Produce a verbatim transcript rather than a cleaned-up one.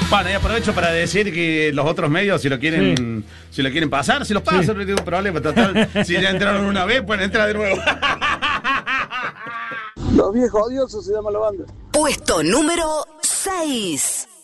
Bueno, y aprovecho para decir que los otros medios, si lo quieren, sí. si lo quieren pasar, si los pasan, sí. no hay ningún problema. Total, si ya entraron una vez, pueden entrar de nuevo. Los viejos odiosos se llama la banda. Puesto número seis.